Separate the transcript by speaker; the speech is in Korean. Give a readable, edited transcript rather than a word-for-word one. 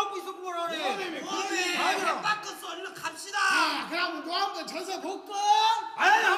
Speaker 1: 싸우고 있었구만 하네.
Speaker 2: 뭐래?
Speaker 1: 아니야.
Speaker 2: 닦았어. 얼른 갑시다.
Speaker 3: 자, 그럼 또 한번 전서 볼까?
Speaker 1: 아니